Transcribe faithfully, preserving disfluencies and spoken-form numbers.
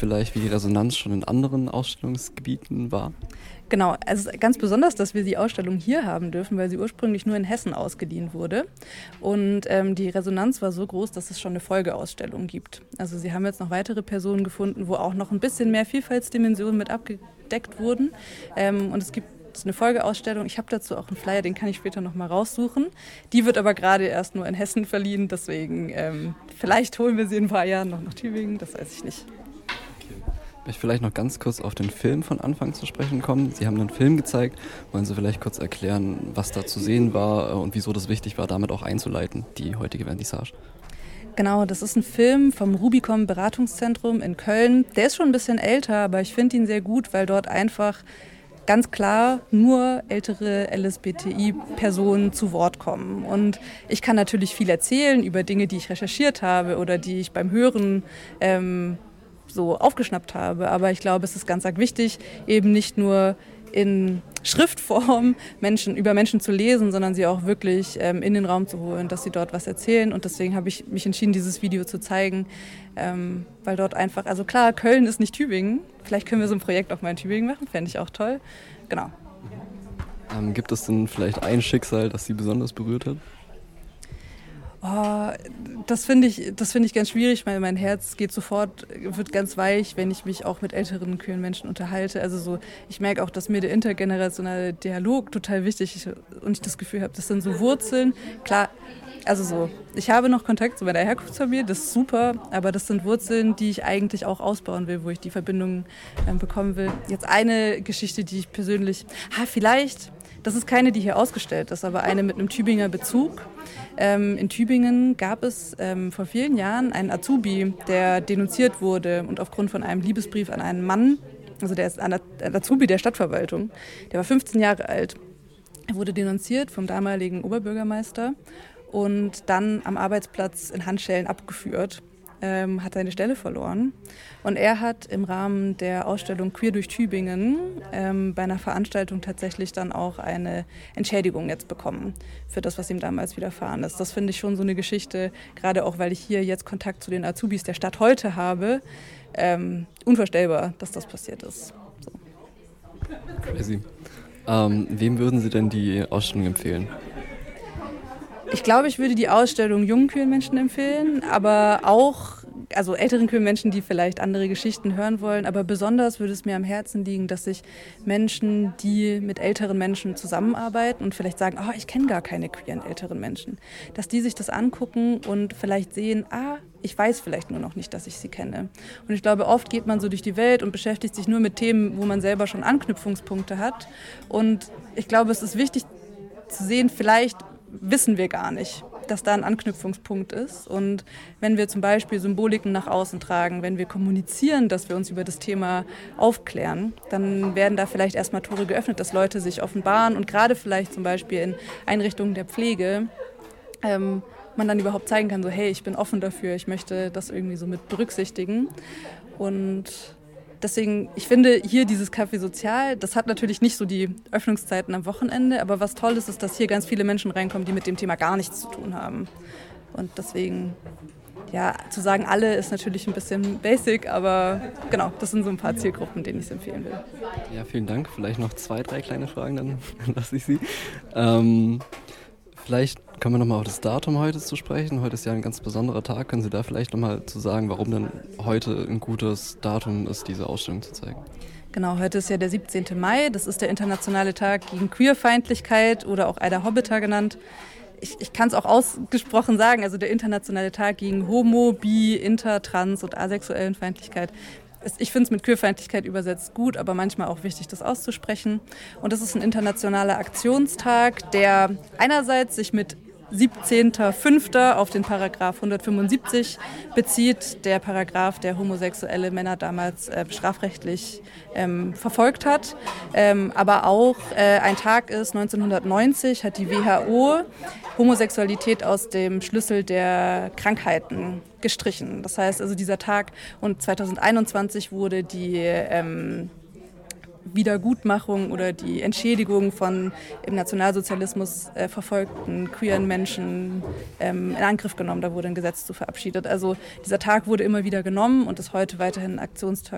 vielleicht, wie die Resonanz schon in anderen Ausstellungsgebieten war? Genau, also es ist ganz besonders, dass wir die Ausstellung hier haben dürfen, weil sie ursprünglich nur in Hessen ausgeliehen wurde. Und ähm, die Resonanz war so groß, dass es schon eine Folgeausstellung gibt. Also sie haben jetzt noch weitere Personen gefunden, wo auch noch ein bisschen mehr Vielfaltsdimensionen mit abgedeckt wurden. Ähm, und es gibt eine Folgeausstellung. Ich habe dazu auch einen Flyer, den kann ich später noch mal raussuchen. Die wird aber gerade erst nur in Hessen verliehen, deswegen ähm, vielleicht holen wir sie in ein paar Jahren noch nach Tübingen, das weiß ich nicht. Ich vielleicht noch ganz kurz auf den Film von Anfang zu sprechen kommen. Sie haben einen Film gezeigt. Wollen Sie vielleicht kurz erklären, was da zu sehen war und wieso das wichtig war, damit auch einzuleiten, die heutige Vernissage? Genau, das ist ein Film vom Rubicon Beratungszentrum in Köln. Der ist schon ein bisschen älter, aber ich finde ihn sehr gut, weil dort einfach ganz klar nur ältere L S B T I-Personen zu Wort kommen. Und ich kann natürlich viel erzählen über Dinge, die ich recherchiert habe oder die ich beim Hören ähm, so aufgeschnappt habe. Aber ich glaube, es ist ganz arg wichtig, eben nicht nur in Schriftform Menschen, über Menschen zu lesen, sondern sie auch wirklich ähm, in den Raum zu holen, dass sie dort was erzählen. Und deswegen habe ich mich entschieden, dieses Video zu zeigen, ähm, weil dort einfach, also klar, Köln ist nicht Tübingen. Vielleicht können wir so ein Projekt auch mal in Tübingen machen, fände ich auch toll. Genau. Ähm, gibt es denn vielleicht ein Schicksal, das Sie besonders berührt hat? Oh, das finde ich, das finde ich ganz schwierig, weil mein Herz geht sofort, wird ganz weich, wenn ich mich auch mit älteren queeren Menschen unterhalte. Also so, ich merke auch, dass mir der intergenerationale Dialog total wichtig ist und ich das Gefühl habe, das sind so Wurzeln. Klar, also so, ich habe noch Kontakt zu meiner Herkunftsfamilie, das ist super, aber das sind Wurzeln, die ich eigentlich auch ausbauen will, wo ich die Verbindung äh, bekommen will. Jetzt eine Geschichte, die ich persönlich, ha, vielleicht, das ist keine, die hier ausgestellt ist, aber eine mit einem Tübinger Bezug. Ähm, in Tübingen gab es ähm, vor vielen Jahren einen Azubi, der denunziert wurde und aufgrund von einem Liebesbrief an einen Mann, also der ist ein Azubi der Stadtverwaltung, der war fünfzehn Jahre alt. Er wurde denunziert vom damaligen Oberbürgermeister und dann am Arbeitsplatz in Handschellen abgeführt, ähm, hat seine Stelle verloren. Und er hat im Rahmen der Ausstellung Queer durch Tübingen ähm, bei einer Veranstaltung tatsächlich dann auch eine Entschädigung jetzt bekommen für das, was ihm damals widerfahren ist. Das finde ich schon so eine Geschichte, gerade auch, weil ich hier jetzt Kontakt zu den Azubis der Stadt heute habe, ähm, unvorstellbar, dass das passiert ist. So. Crazy. Ähm, wem würden Sie denn die Ausstellung empfehlen? Ich glaube, ich würde die Ausstellung jungen queeren Menschen empfehlen, aber auch also älteren queeren Menschen, die vielleicht andere Geschichten hören wollen. Aber besonders würde es mir am Herzen liegen, dass sich Menschen, die mit älteren Menschen zusammenarbeiten und vielleicht sagen, oh, ich kenne gar keine queeren älteren Menschen, dass die sich das angucken und vielleicht sehen, ah, ich weiß vielleicht nur noch nicht, dass ich sie kenne. Und ich glaube, oft geht man so durch die Welt und beschäftigt sich nur mit Themen, wo man selber schon Anknüpfungspunkte hat. Und ich glaube, es ist wichtig zu sehen, vielleicht wissen wir gar nicht, dass da ein Anknüpfungspunkt ist. Und wenn wir zum Beispiel Symboliken nach außen tragen, wenn wir kommunizieren, dass wir uns über das Thema aufklären, dann werden da vielleicht erstmal Tore geöffnet, dass Leute sich offenbaren und gerade vielleicht zum Beispiel in Einrichtungen der Pflege ähm, man dann überhaupt zeigen kann, so hey, ich bin offen dafür, ich möchte das irgendwie so mit berücksichtigen. Und deswegen, ich finde hier dieses Café Sozial, das hat natürlich nicht so die Öffnungszeiten am Wochenende, aber was toll ist, ist, dass hier ganz viele Menschen reinkommen, die mit dem Thema gar nichts zu tun haben. Und deswegen, ja, zu sagen alle ist natürlich ein bisschen basic, aber genau, das sind so ein paar Zielgruppen, denen ich es empfehlen will. Ja, vielen Dank. Vielleicht noch zwei, drei kleine Fragen, dann lasse ich Sie. Ähm, vielleicht können wir nochmal auf das Datum heute zu sprechen. Heute ist ja ein ganz besonderer Tag. Können Sie da vielleicht nochmal zu sagen, warum denn heute ein gutes Datum ist, diese Ausstellung zu zeigen? Genau, heute ist ja der siebzehnten Mai. Das ist der internationale Tag gegen Queerfeindlichkeit oder auch Aida Hobbiter genannt. Ich, ich kann es auch ausgesprochen sagen, also der internationale Tag gegen Homo-, Bi-, Inter-, Trans- und asexuellen Feindlichkeit. Ich finde es mit Queerfeindlichkeit übersetzt gut, aber manchmal auch wichtig, das auszusprechen. Und das ist ein internationaler Aktionstag, der einerseits sich mit siebzehnten fünften auf den Paragraph hundertfünfundsiebzig bezieht, der Paragraph, der homosexuelle Männer damals äh, strafrechtlich ähm, verfolgt hat. Ähm, aber auch äh, ein Tag ist, neunzehnhundertneunzig hat die W H O Homosexualität aus dem Schlüssel der Krankheiten gestrichen. Das heißt also dieser Tag und zweitausendeinundzwanzig wurde die ähm, Wiedergutmachung oder die Entschädigung von im Nationalsozialismus äh, verfolgten queeren Menschen ähm, in Angriff genommen. Da wurde ein Gesetz zu verabschiedet. Also dieser Tag wurde immer wieder genommen und ist heute weiterhin ein Aktionstag